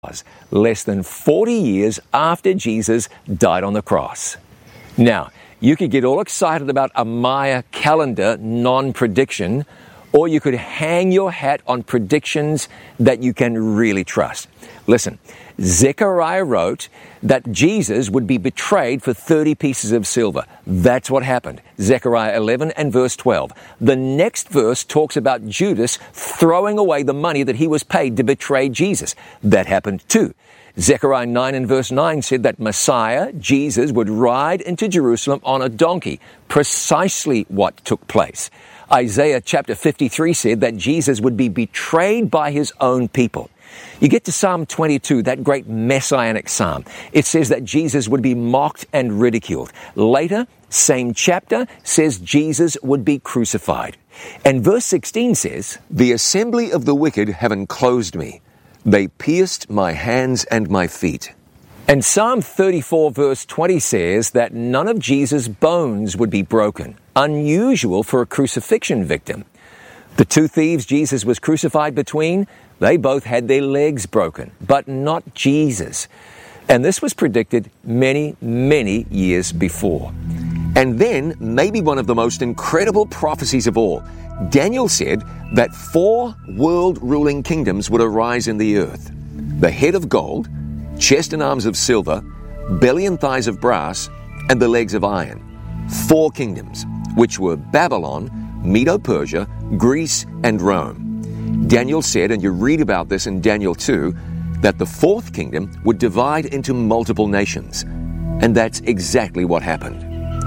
was, less than 40 years after Jesus died on the cross. Now, you could get all excited about a Maya calendar non-prediction, or you could hang your hat on predictions that you can really trust. Listen, Zechariah wrote that Jesus would be betrayed for 30 pieces of silver. That's what happened. Zechariah 11 and verse 12. The next verse talks about Judas throwing away the money that he was paid to betray Jesus. That happened too. Zechariah 9 and verse 9 said that Messiah, Jesus, would ride into Jerusalem on a donkey. Precisely what took place. Isaiah chapter 53 said that Jesus would be betrayed by his own people. You get to Psalm 22, that great messianic psalm. It says that Jesus would be mocked and ridiculed. Later, same chapter, says Jesus would be crucified. And verse 16 says, "The assembly of the wicked have enclosed me. They pierced my hands and my feet." And Psalm 34 verse 20 says that none of Jesus' bones would be broken. Unusual for a crucifixion victim. The two thieves Jesus was crucified between, they both had their legs broken, but not Jesus. And this was predicted many, many years before. And then, maybe one of the most incredible prophecies of all, Daniel said that 4 world-ruling kingdoms would arise in the earth. The head of gold, chest and arms of silver, belly and thighs of brass, and the legs of iron. 4 kingdoms, which were Babylon, Medo-Persia, Greece, and Rome. Daniel said, and you read about this in Daniel 2, that the 4th kingdom would divide into multiple nations. And that's exactly what happened.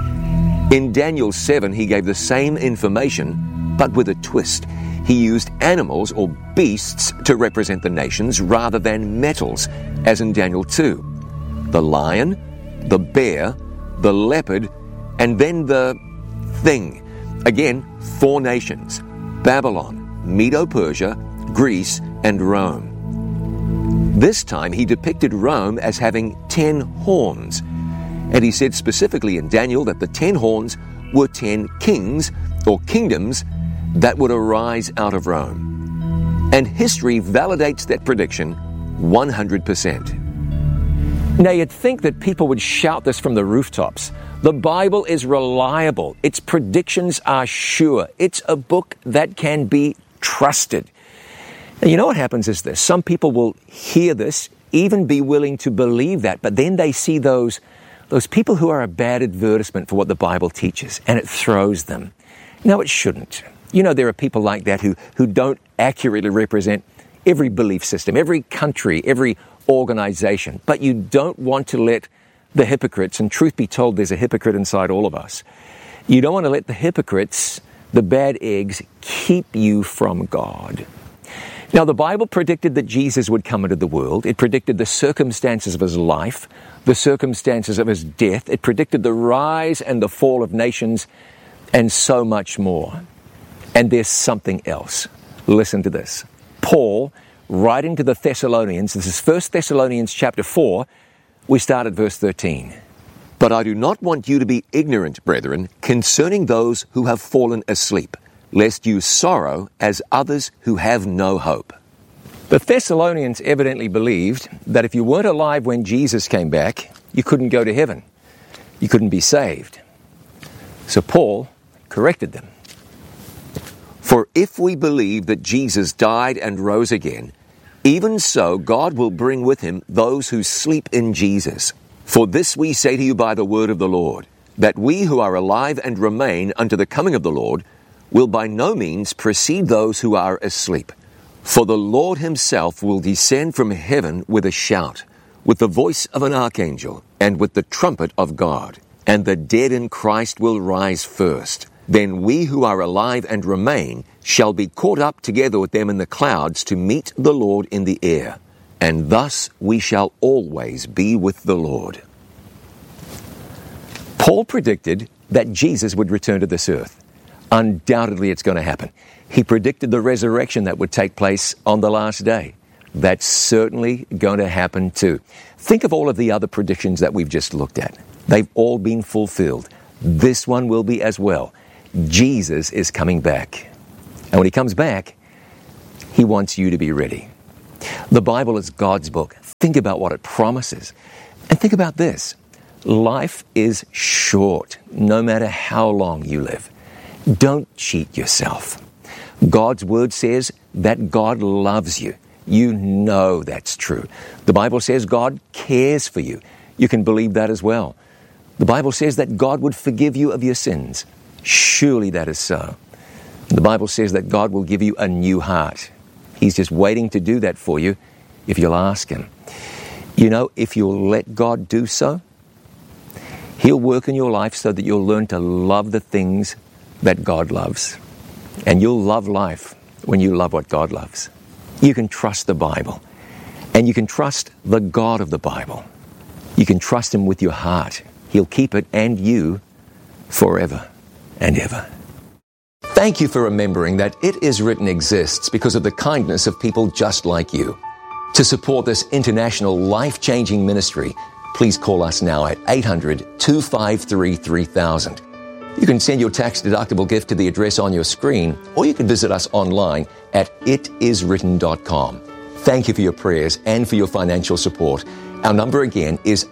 In Daniel 7, he gave the same information, but with a twist. He used animals or beasts to represent the nations rather than metals, as in Daniel 2. The lion, the bear, the leopard, and then the thing. Again, 4 nations: Babylon, Medo-Persia, Greece, and Rome. This time he depicted Rome as having 10 horns. And he said specifically in Daniel that the 10 horns were 10 kings or kingdoms that would arise out of Rome. And history validates that prediction 100%. Now you'd think that people would shout this from the rooftops. The Bible is reliable. Its predictions are sure. It's a book that can be trusted. And you know what happens is this. Some people will hear this, even be willing to believe that, but then they see those people who are a bad advertisement for what the Bible teaches, and it throws them. No, it shouldn't. You know, there are people like that who don't accurately represent every belief system, every country, every organization. But you don't want to let the hypocrites, and truth be told, there's a hypocrite inside all of us. You don't want to let the hypocrites, the bad eggs, keep you from God. Now, the Bible predicted that Jesus would come into the world. It predicted the circumstances of his life, the circumstances of his death. It predicted the rise and the fall of nations, and so much more. And there's something else. Listen to this. Paul, writing to the Thessalonians, this is 1 Thessalonians chapter 4, we start at verse 13. "But I do not want you to be ignorant, brethren, concerning those who have fallen asleep, lest you sorrow as others who have no hope." The Thessalonians evidently believed that if you weren't alive when Jesus came back, you couldn't go to heaven. You couldn't be saved. So Paul corrected them. "For if we believe that Jesus died and rose again, even so God will bring with him those who sleep in Jesus. For this we say to you by the word of the Lord, that we who are alive and remain unto the coming of the Lord will by no means precede those who are asleep. For the Lord himself will descend from heaven with a shout, with the voice of an archangel, and with the trumpet of God. And the dead in Christ will rise first. Then we who are alive and remain shall be caught up together with them in the clouds to meet the Lord in the air. And thus we shall always be with the Lord." Paul predicted that Jesus would return to this earth. Undoubtedly it's going to happen. He predicted the resurrection that would take place on the last day. That's certainly going to happen too. Think of all of the other predictions that we've just looked at. They've all been fulfilled. This one will be as well. Jesus is coming back. And when he comes back, he wants you to be ready. The Bible is God's book. Think about what it promises. And think about this. Life is short, no matter how long you live. Don't cheat yourself. God's Word says that God loves you. You know that's true. The Bible says God cares for you. You can believe that as well. The Bible says that God would forgive you of your sins. Surely that is so. The Bible says that God will give you a new heart. He's just waiting to do that for you if you'll ask Him. You know, if you'll let God do so, He'll work in your life so that you'll learn to love the things that God loves. And you'll love life when you love what God loves. You can trust the Bible. And you can trust the God of the Bible. You can trust Him with your heart. He'll keep it and you forever and ever. Thank you for remembering that It Is Written exists because of the kindness of people just like you. To support this international life-changing ministry, please call us now at 800-253-3000. You can send your tax-deductible gift to the address on your screen, or you can visit us online at itiswritten.com. Thank you for your prayers and for your financial support. Our number again is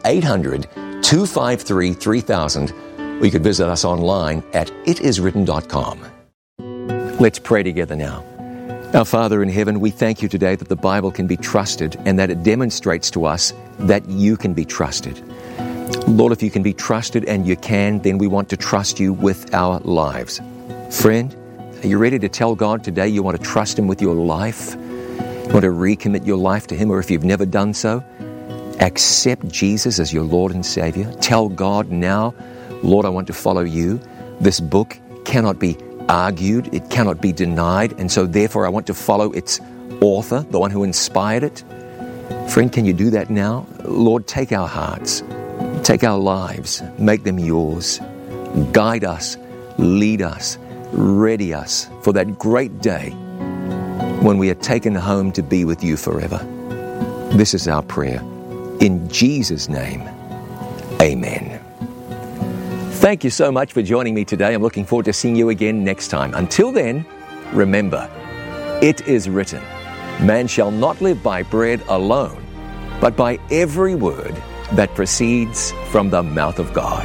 800-253-3000, or you can visit us online at itiswritten.com. Let's pray together now. Our Father in heaven, we thank you today that the Bible can be trusted and that it demonstrates to us that you can be trusted. Lord, if you can be trusted, and you can, then we want to trust you with our lives. Friend, are you ready to tell God today you want to trust Him with your life? You want to recommit your life to Him, or if you've never done so, accept Jesus as your Lord and Savior. Tell God now, Lord, I want to follow you. This book cannot be argued, it cannot be denied, and so therefore I want to follow its author, the one who inspired it. Friend, can you do that now? Lord, take our hearts, take our lives, make them yours. Guide us, lead us, ready us for that great day when we are taken home to be with you forever. This is our prayer. In Jesus' name, amen. Thank you so much for joining me today. I'm looking forward to seeing you again next time. Until then, remember, it is written, man shall not live by bread alone, but by every word that proceeds from the mouth of God.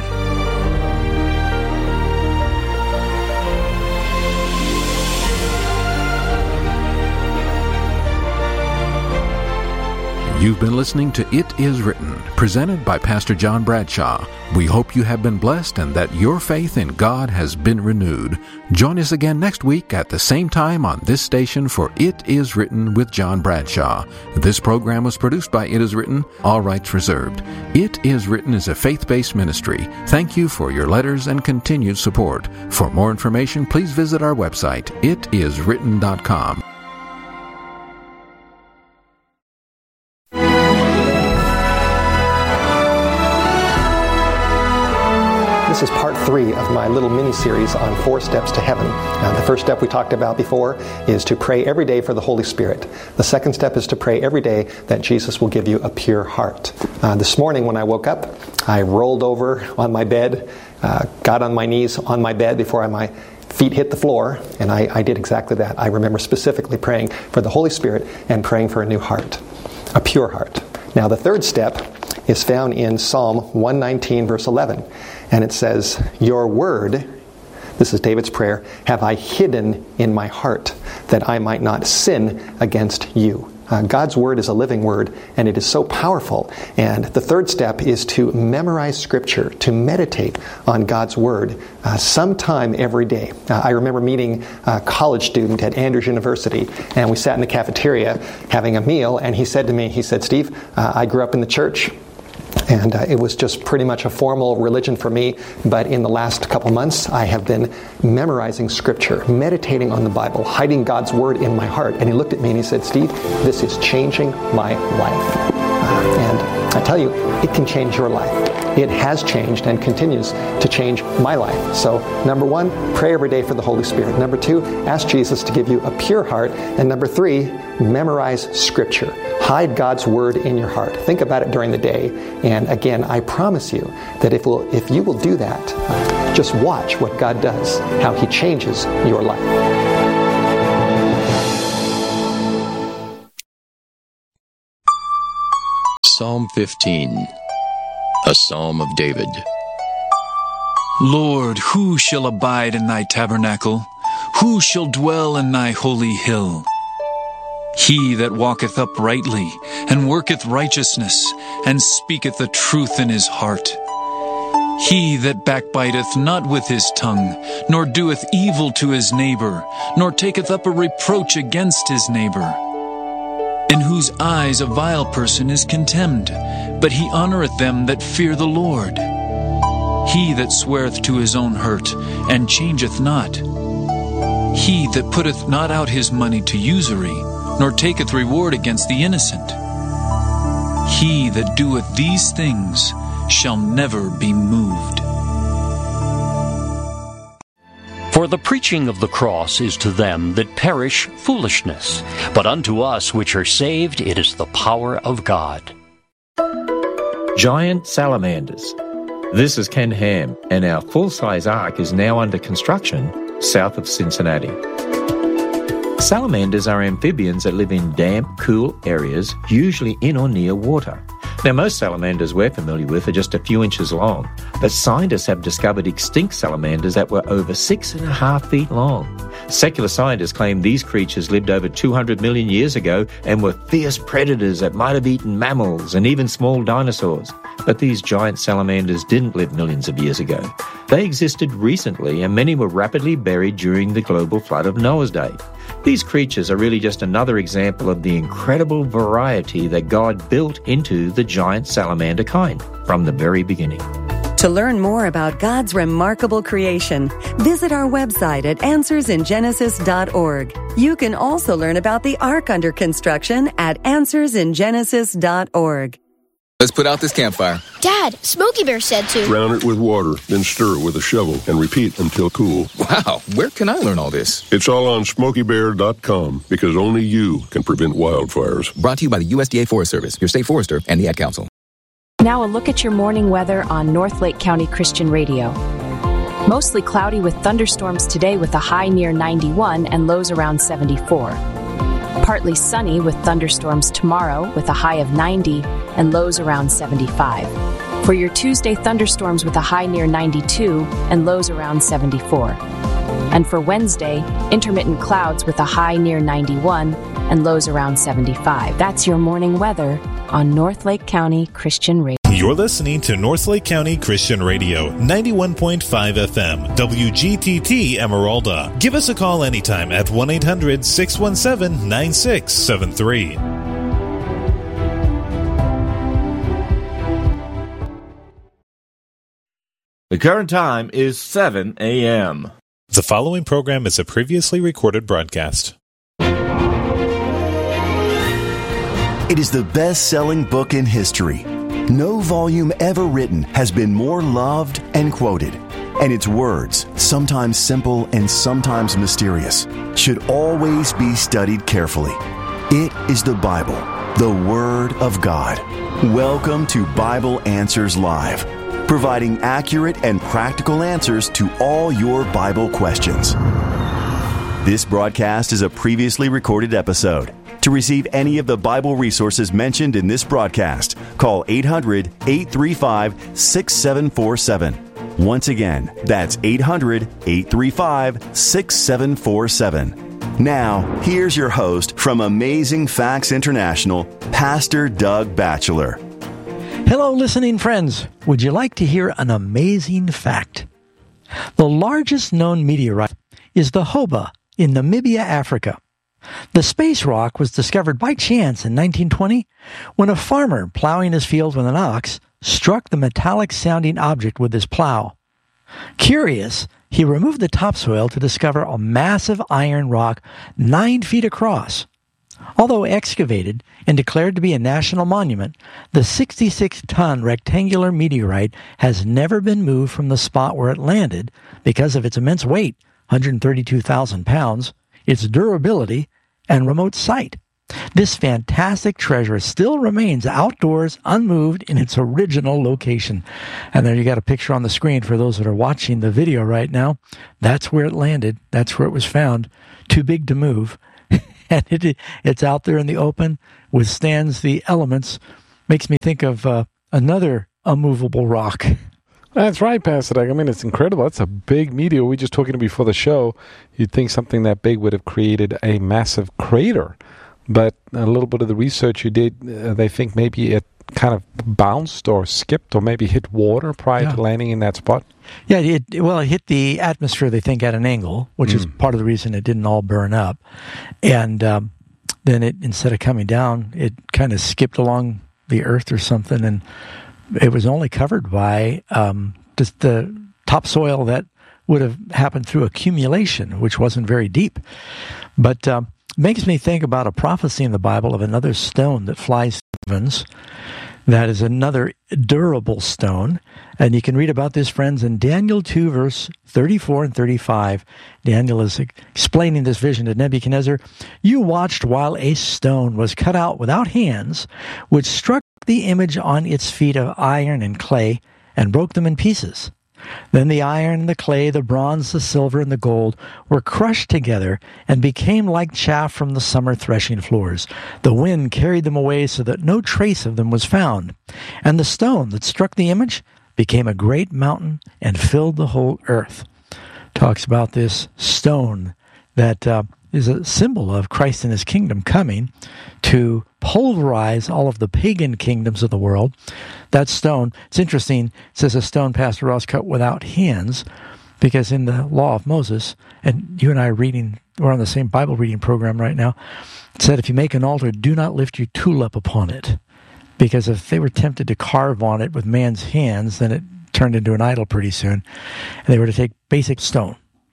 You've been listening to It Is Written, presented by Pastor John Bradshaw. We hope you have been blessed and that your faith in God has been renewed. Join us again next week at the same time on this station for It Is Written with John Bradshaw. This program was produced by It Is Written, all rights reserved. It Is Written is a faith-based ministry. Thank you for your letters and continued support. For more information, please visit our website, itiswritten.com. This is part 3 of my little mini-series on 4 steps to heaven. The first step we talked about before is to pray every day for the Holy Spirit. The second step is to pray every day that Jesus will give you a pure heart. This morning when I woke up, I rolled over on my bed, got on my knees on my bed before my feet hit the floor, and I did exactly that. I remember specifically praying for the Holy Spirit and praying for a new heart, a pure heart. Now the third step is found in Psalm 119, verse 11. And it says, your word, this is David's prayer, have I hidden in my heart that I might not sin against you. God's word is a living word, and it is so powerful. And the third step is to memorize Scripture, to meditate on God's word sometime every day. I remember meeting a college student at Andrews University, and we sat in the cafeteria having a meal, and he said to me, Steve, I grew up in the church, and it was just pretty much a formal religion for me. But in the last couple months, I have been memorizing Scripture, meditating on the Bible, hiding God's Word in my heart. And he looked at me and he said, Steve, this is changing my life. And I tell you, it can change your life. It has changed and continues to change my life. So, number 1, pray every day for the Holy Spirit. Number 2, ask Jesus to give you a pure heart. And number 3, memorize Scripture. Hide God's Word in your heart. Think about it during the day. And again, I promise you that if you will do that, just watch what God does, how He changes your life. Psalm 15, a psalm of David. Lord, who shall abide in thy tabernacle? Who shall dwell in thy holy hill? He that walketh uprightly, and worketh righteousness, and speaketh the truth in his heart. He that backbiteth not with his tongue, nor doeth evil to his neighbor, nor taketh up a reproach against his neighbor. In whose eyes a vile person is contemned, but he honoureth them that fear the Lord. He that sweareth to his own hurt, and changeth not. He that putteth not out his money to usury, nor taketh reward against the innocent. He that doeth these things shall never be moved. For the preaching of the cross is to them that perish foolishness, but unto us which are saved it is the power of God. Giant salamanders. This is Ken Ham, and our full-size ark is now under construction south of Cincinnati. Salamanders are amphibians that live in damp, cool areas, usually in or near water. Now, most salamanders we're familiar with are just a few inches long, but scientists have discovered extinct salamanders that were over 6.5 feet long. Secular scientists claim these creatures lived over 200 million years ago and were fierce predators that might have eaten mammals and even small dinosaurs. But these giant salamanders didn't live millions of years ago. They existed recently, and many were rapidly buried during the global flood of Noah's day. These creatures are really just another example of the incredible variety that God built into the giant salamander kind from the very beginning. To learn more about God's remarkable creation, visit our website at AnswersInGenesis.org. You can also learn about the Ark under construction at AnswersInGenesis.org. Let's put out this campfire. Dad, Smokey Bear said to. Drown it with water, then stir it with a shovel and repeat until cool. Wow, where can I learn all this? It's all on SmokeyBear.com because only you can prevent wildfires. Brought to you by the USDA Forest Service, your state forester, and the Ad Council. Now a look at your morning weather on North Lake County Christian Radio. Mostly cloudy with thunderstorms today with a high near 91 and lows around 74. Partly sunny with thunderstorms tomorrow with a high of 90 and lows around 75. For your Tuesday, thunderstorms with a high near 92 and lows around 74. And for Wednesday, intermittent clouds with a high near 91 and lows around 75. That's your morning weather on North Lake County Christian Radio. You're listening to North Lake County Christian Radio, 91.5 FM, WGTT Emeralda. Give us a call anytime at 1-800-617-9673. The current time is 7 a.m. The following program is a previously recorded broadcast. It is the best-selling book in history. No volume ever written has been more loved and quoted. And its words, sometimes simple and sometimes mysterious, should always be studied carefully. It is the Bible, the Word of God. Welcome to Bible Answers Live, providing accurate and practical answers to all your Bible questions. This broadcast is a previously recorded episode. To receive any of the Bible resources mentioned in this broadcast, call 800-835-6747. Once again, that's 800-835-6747. Now, here's your host from Amazing Facts International, Pastor Doug Batchelor. Hello, listening friends. Would you like to hear an amazing fact? The largest known meteorite is the Hoba in Namibia, Africa. The space rock was discovered by chance in 1920 when a farmer plowing his field with an ox struck the metallic-sounding object with his plow. Curious, he removed the topsoil to discover a massive iron rock 9 feet across. Although excavated and declared to be a national monument, the 66-ton rectangular meteorite has never been moved from the spot where it landed because of its immense weight, 132,000 pounds, its durability, and remote sight. This fantastic treasure still remains outdoors, unmoved in its original location. And there you got a picture on the screen for those that are watching the video right now. That's where it landed. That's where it was found. Too big to move. And it's out there in the open, withstands the elements makes me think of another immovable rock. That's right, Pastor Doug. I mean, it's incredible. That's a big meteor. We were just talking before the show. You'd think something that big would have created a massive crater. But a little bit of the research you did, they think maybe it kind of bounced or skipped or maybe hit water prior to landing in that spot. Yeah, it hit the atmosphere, they think, at an angle, which is part of the reason it didn't all burn up. And then it, instead of coming down, it kind of skipped along the earth or something, and it was only covered by just the topsoil that would have happened through accumulation, which wasn't very deep. But makes me think about a prophecy in the Bible of another stone that flies through the heavens. That is another durable stone. And you can read about this, friends, in Daniel 2, verse 34 and 35. Daniel is explaining this vision to Nebuchadnezzar. You watched while a stone was cut out without hands, which struck the image on its feet of iron and clay and broke them in pieces. Then the iron, the clay, the bronze, the silver, and the gold were crushed together and became like chaff from the summer threshing floors. The wind carried them away so that no trace of them was found. And the stone that struck the image became a great mountain and filled the whole earth. Talks about this stone that is a symbol of Christ and his kingdom coming to pulverize all of the pagan kingdoms of the world. That stone, it's interesting, it says a stone, Pastor Ross, cut without hands, because in the law of Moses, and you and I we're on the same Bible reading program right now, it said if you make an altar, do not lift your tool up upon it. Because if they were tempted to carve on it with man's hands, then it turned into an idol pretty soon. And they were to take basic stone.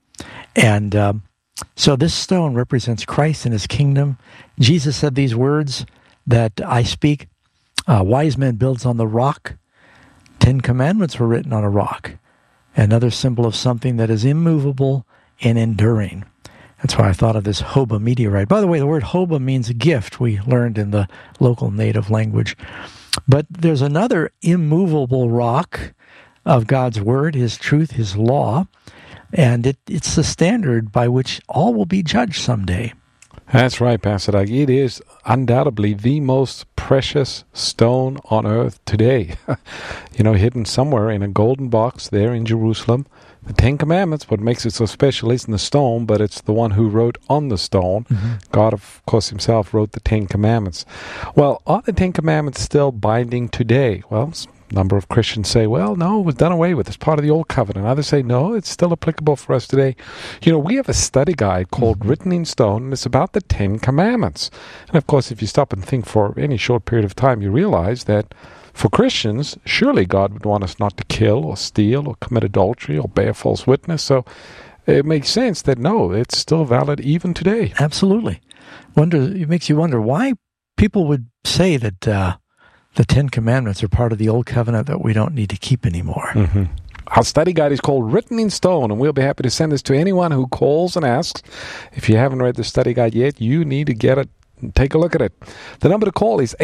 And so this stone represents Christ and his kingdom. Jesus said these words that I speak, wise man builds on the rock. 10 commandments were written on a rock. Another symbol of something that is immovable and enduring. That's why I thought of this Hoba meteorite. By the way, the word Hoba means gift, we learned in the local native language. But there's another immovable rock of God's word, his truth, his law, and it's the standard by which all will be judged someday. That's right, Pastor Doug. It is undoubtedly the most precious stone on earth today. Hidden somewhere in a golden box there in Jerusalem. The 10 Commandments, what makes it so special isn't the stone, but it's the one who wrote on the stone. Mm-hmm. God, of course, himself wrote the 10 Commandments. Well, are the 10 Commandments still binding today? Well, a number of Christians say, well, no, it was done away with. It's part of the Old Covenant. Others say, no, it's still applicable for us today. We have a study guide called Written in Stone, and it's about the 10 Commandments. And, of course, if you stop and think for any short period of time, you realize that for Christians, surely God would want us not to kill or steal or commit adultery or bear false witness. So it makes sense that, no, it's still valid even today. Absolutely. It makes you wonder why people would say that the 10 Commandments are part of the Old Covenant that we don't need to keep anymore. Mm-hmm. Our study guide is called Written in Stone, and we'll be happy to send this to anyone who calls and asks. If you haven't read the study guide yet, you need to get it. Take a look at it. The number to call is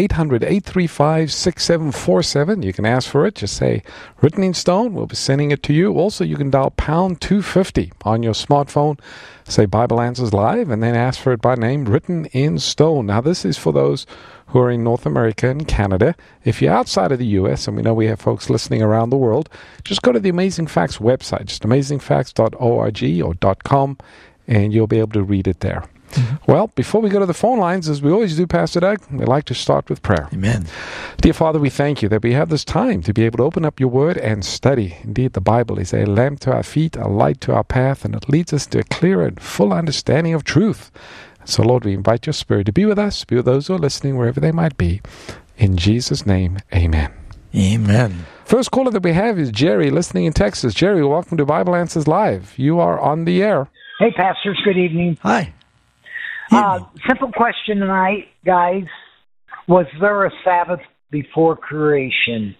800-835-6747. You can ask for it. Just say, Written in Stone. We'll be sending it to you. Also, you can dial pound 250 on your smartphone. Say Bible Answers Live, and then ask for it by name, Written in Stone. Now, this is for those who are in North America and Canada. If you're outside of the U.S., and we know we have folks listening around the world, just go to the Amazing Facts website, just amazingfacts.org or .com, and you'll be able to read it there. Mm-hmm. Well, before we go to the phone lines, as we always do, Pastor Doug, we like to start with prayer. Amen. Dear Father, we thank you that we have this time to be able to open up your word and study. Indeed, the Bible is a lamp to our feet, a light to our path, and it leads us to a clear and full understanding of truth. So, Lord, we invite your Spirit to be with us, be with those who are listening, wherever they might be. In Jesus' name, amen. Amen. First caller that we have is Jerry, listening in Texas. Jerry, welcome to Bible Answers Live. You are on the air. Hey, pastors. Good evening. Hi. Simple question tonight, guys. Was there a Sabbath before creation?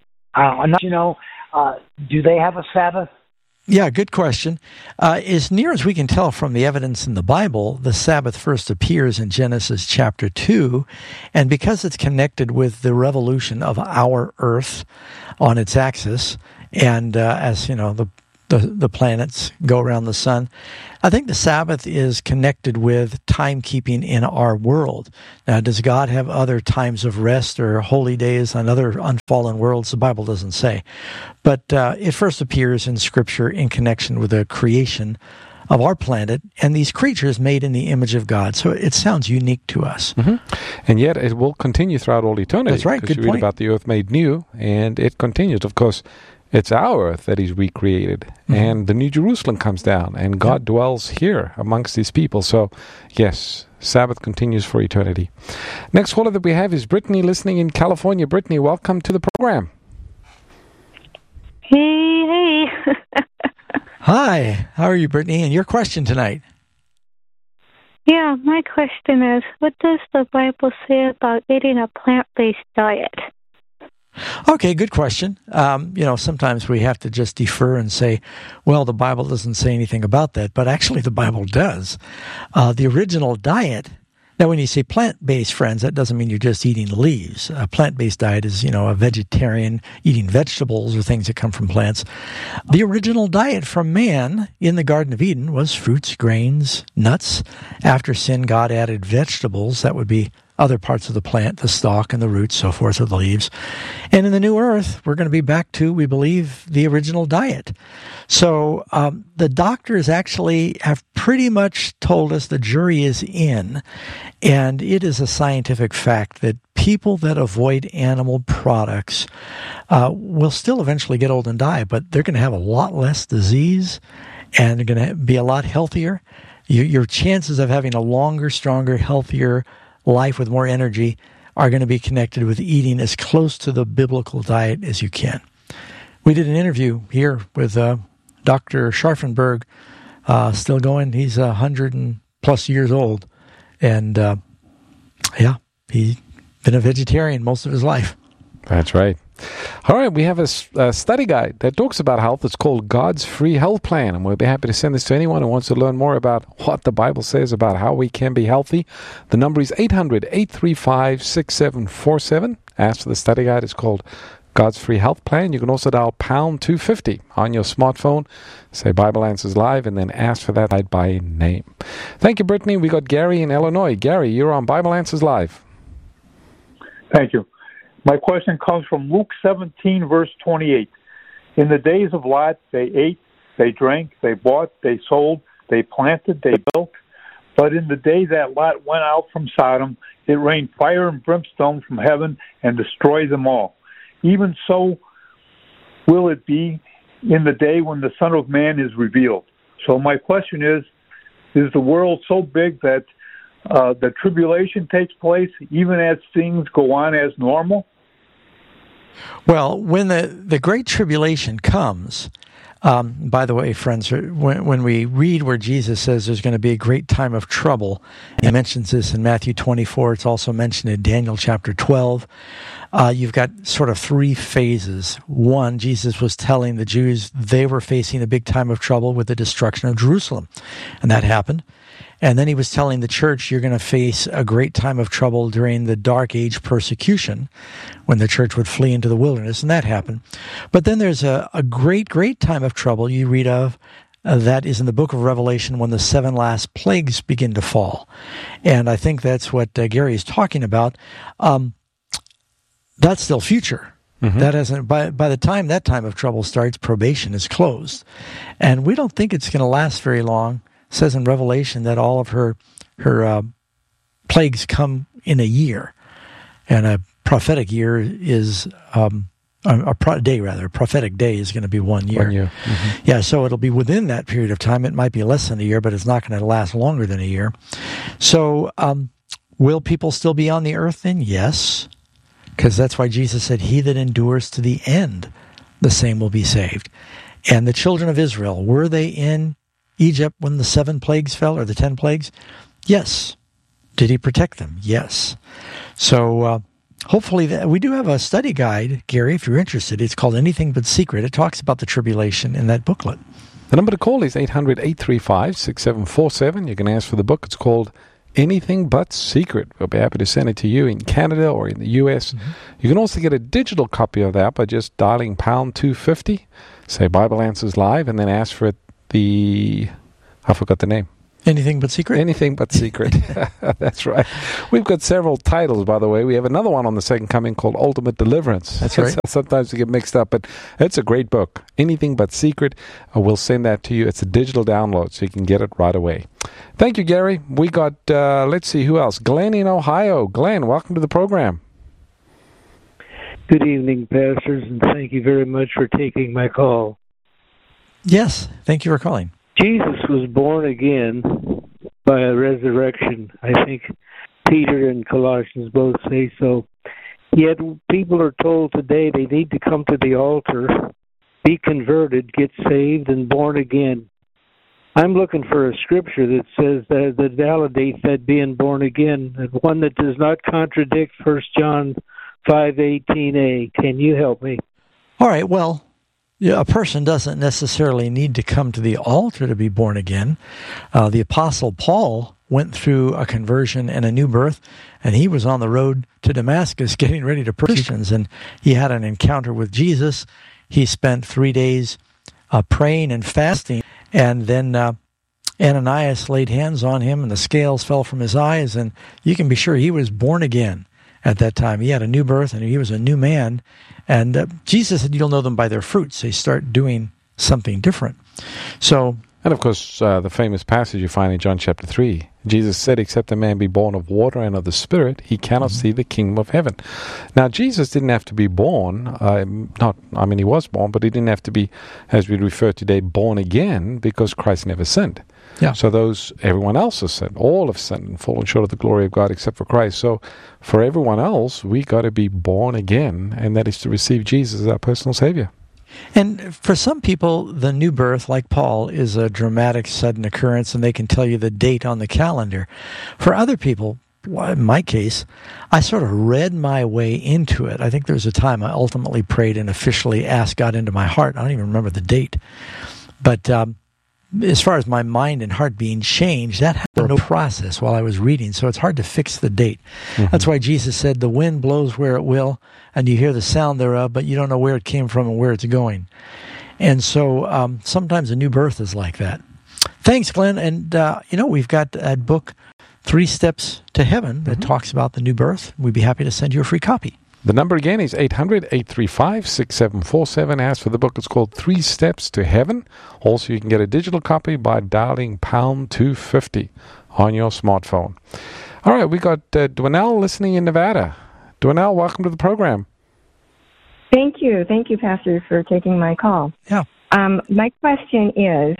Do they have a Sabbath? Yeah, good question. As near as we can tell from the evidence in the Bible, the Sabbath first appears in Genesis chapter 2, and because it's connected with the revolution of our earth on its axis, and as you know, the the planets go around the sun. I think the Sabbath is connected with timekeeping in our world. Now, does God have other times of rest or holy days on other unfallen worlds? The Bible doesn't say. But it first appears in Scripture in connection with the creation of our planet and these creatures made in the image of God. So it sounds unique to us. Mm-hmm. And yet it will continue throughout all eternity. That's right. Good you read point. about the earth made new, and it continues. Of course, it's our earth that He's recreated, and the New Jerusalem comes down, and God dwells here amongst His people. So, yes, Sabbath continues for eternity. Next caller that we have is Brittany, listening in California. Brittany, welcome to the program. Hey. Hi, how are you, Brittany? And your question tonight? Yeah, my question is, what does the Bible say about eating a plant-based diet? Okay, good question. Sometimes we have to just defer and say, well, the Bible doesn't say anything about that, but actually the Bible does. The original diet, now when you say plant-based, friends, that doesn't mean you're just eating leaves. A plant-based diet is, a vegetarian eating vegetables or things that come from plants. The original diet for man in the Garden of Eden was fruits, grains, nuts. After sin, God added vegetables. That would be other parts of the plant, the stalk and the roots, so forth, or the leaves. And in the new earth, we're going to be back to, we believe, the original diet. So the doctors actually have pretty much told us the jury is in, and it is a scientific fact that people that avoid animal products will still eventually get old and die, but they're going to have a lot less disease, and they're going to be a lot healthier. Your chances of having a longer, stronger, healthier life with more energy are going to be connected with eating as close to the biblical diet as you can. We did an interview here with Dr. Scharfenberg, still going. He's 100 and plus years old. And, he's been a vegetarian most of his life. That's right. All right, we have a study guide that talks about health. It's called God's Free Health Plan, and we'll be happy to send this to anyone who wants to learn more about what the Bible says about how we can be healthy. The number is 800-835-6747. Ask for the study guide. It's called God's Free Health Plan. You can also dial pound 250 on your smartphone, say Bible Answers Live, and then ask for that guide by name. Thank you, Brittany. We got Gary in Illinois. Gary, you're on Bible Answers Live. Thank you. My question comes from Luke 17, verse 28. In the days of Lot, they ate, they drank, they bought, they sold, they planted, they built. But in the day that Lot went out from Sodom, it rained fire and brimstone from heaven and destroyed them all. Even so will it be in the day when the Son of Man is revealed. So my question is the world so big that the tribulation takes place even as things go on as normal? Well, when the Great Tribulation comes, by the way, friends, when we read where Jesus says there's going to be a great time of trouble, he mentions this in Matthew 24. It's also mentioned in Daniel chapter 12. You've got sort of three phases. One, Jesus was telling the Jews they were facing a big time of trouble with the destruction of Jerusalem, and that happened. And then he was telling the church, you're going to face a great time of trouble during the Dark Age persecution, when the church would flee into the wilderness, and that happened. But then there's a great, great time of trouble you read of, that is in the book of Revelation, when the 7 last plagues begin to fall. And I think that's what Gary is talking about. That's still future. Mm-hmm. That hasn't. By the time that time of trouble starts, probation is closed. And we don't think it's going to last very long. It says in Revelation that all of her plagues come in a year, and a prophetic year is a prophetic day is going to be 1 year. 1 year. Mm-hmm. Yeah, so it'll be within that period of time. It might be less than a year, but it's not going to last longer than a year. So will people still be on the earth then? Yes, because that's why Jesus said, he that endures to the end, the same will be saved. And the children of Israel, were they in Egypt when the 7 plagues fell, or the 10 plagues? Yes. Did he protect them? Yes. So hopefully we do have a study guide, Gary, if you're interested. It's called Anything But Secret. It talks about the tribulation in that booklet. The number to call is 800-835-6747. You can ask for the book. It's called Anything But Secret. We'll be happy to send it to you in Canada or in the U.S. Mm-hmm. You can also get a digital copy of that by just dialing pound 250. Say Bible Answers Live, and then ask for I forgot the name. Anything But Secret? Anything But Secret. That's right. We've got several titles, by the way. We have another one on the Second Coming called Ultimate Deliverance. That's right. Sometimes we get mixed up, but it's a great book. Anything But Secret. We'll send that to you. It's a digital download, so you can get it right away. Thank you, Gary. We got, let's see, who else? Glenn in Ohio. Glenn, welcome to the program. Good evening, pastors, and thank you very much for taking my call. Yes, thank you for calling. Jesus was born again by a resurrection. I think Peter and Colossians both say so. Yet people are told today they need to come to the altar, be converted, get saved, and born again. I'm looking for a scripture that says that validates that being born again, and one that does not contradict 1 John 5:18a. Can you help me? All right, well, a person doesn't necessarily need to come to the altar to be born again. The Apostle Paul went through a conversion and a new birth, and he was on the road to Damascus getting ready to preach, and he had an encounter with Jesus. He spent 3 days praying and fasting, and then Ananias laid hands on him, and the scales fell from his eyes, and you can be sure he was born again at that time. He had a new birth, and he was a new man. And Jesus said, you'll know them by their fruits. They start doing something different. So, and of course, the famous passage you find in John chapter 3, Jesus said, except a man be born of water and of the Spirit, he cannot see the kingdom of heaven. Now, Jesus didn't have to be born, he was born, but he didn't have to be, as we refer today, born again, because Christ never sinned. Yeah. So everyone else has sinned. All have sinned and fallen short of the glory of God except for Christ. So for everyone else, we got to be born again, and that is to receive Jesus as our personal Savior. And for some people, the new birth, like Paul, is a dramatic, sudden occurrence, and they can tell you the date on the calendar. For other people, in my case, I sort of read my way into it. I think there was a time I ultimately prayed and officially asked God into my heart. I don't even remember the date. But as far as my mind and heart being changed, that happened no process while I was reading, so it's hard to fix the date. Mm-hmm. That's why Jesus said, the wind blows where it will, and you hear the sound thereof, but you don't know where it came from and where it's going. And so sometimes a new birth is like that. Thanks, Glenn. And, we've got that book, 3 Steps to Heaven, that talks about the new birth. We'd be happy to send you a free copy. The number again is 800-835-6747. As for the book, it's called 3 Steps to Heaven. Also, you can get a digital copy by dialing pound 250 on your smartphone. All right, we got Dwynell listening in Nevada. Dwynell, welcome to the program. Thank you. Thank you, Pastor, for taking my call. Yeah. My question is,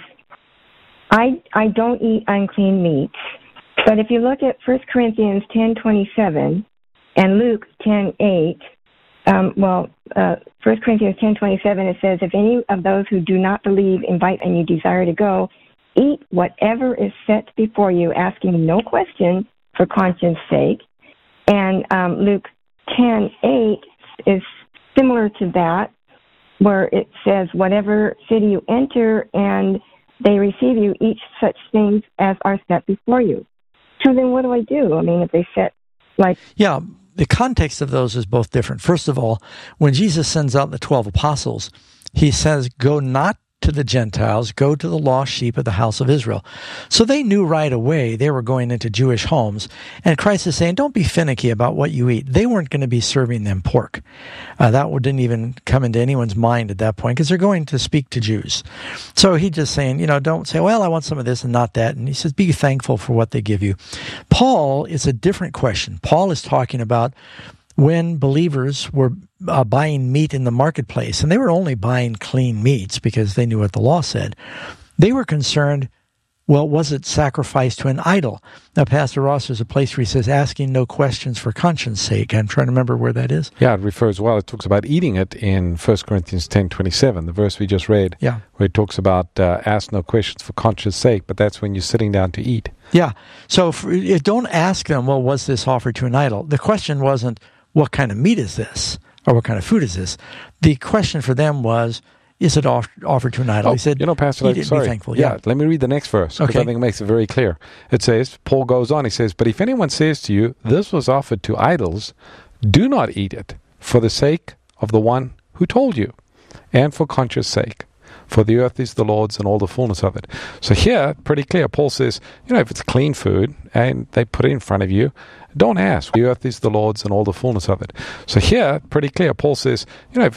I don't eat unclean meats, but if you look at 1 Corinthians 10:27, and Luke 10:8, 1 Corinthians 10:27, it says, if any of those who do not believe invite and you desire to go, eat whatever is set before you, asking no question for conscience sake. And Luke 10:8 is similar to that, where it says, whatever city you enter and they receive you, eat such things as are set before you. So then what do I do? I mean, if they set Yeah, the context of those is both different. First of all, when Jesus sends out the 12 apostles, he says, go not to the Gentiles, go to the lost sheep of the house of Israel. So they knew right away they were going into Jewish homes. And Christ is saying, don't be finicky about what you eat. They weren't going to be serving them pork. That didn't even come into anyone's mind at that point because they're going to speak to Jews. So he's just saying, don't say, well, I want some of this and not that. And he says, be thankful for what they give you. Paul is a different question. Paul is talking about when believers were buying meat in the marketplace, and they were only buying clean meats because they knew what the law said, they were concerned, well, was it sacrificed to an idol? Now, Pastor Ross, there's a place where he says, asking no questions for conscience sake. I'm trying to remember where that is. Yeah, it it talks about eating it in 1 Corinthians 10:27, the verse we just read, where it talks about ask no questions for conscience sake, but that's when you're sitting down to eat. Yeah, so don't ask them, well, was this offered to an idol? The question wasn't, what kind of meat is this? Or what kind of food is this? The question for them was, is it offered to an idol? He said, Pastor, be thankful. Yeah, let me read the next verse, because I think it makes it very clear. It says, Paul goes on, he says, but if anyone says to you, this was offered to idols, do not eat it for the sake of the one who told you, and for conscience sake. For the earth is the Lord's and all the fullness of it. So here, pretty clear, Paul says, if it's clean food and they put it in front of you, don't ask. The earth is the Lord's and all the fullness of it. So here, pretty clear, Paul says, if